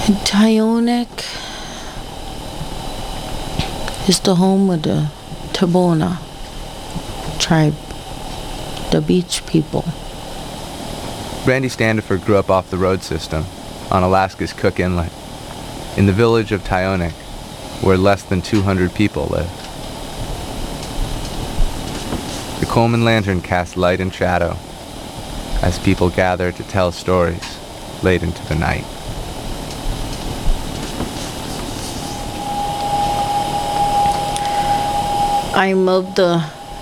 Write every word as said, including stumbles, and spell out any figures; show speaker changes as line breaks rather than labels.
Tyonek is the home of the Tabona tribe, the beach people.
Brandy Standiford grew up off the road system on Alaska's Cook Inlet, in the village of Tyonek, where less than two hundred people live. The Coleman Lantern casts light and shadow as people gather to tell stories late into the night.
I'm of the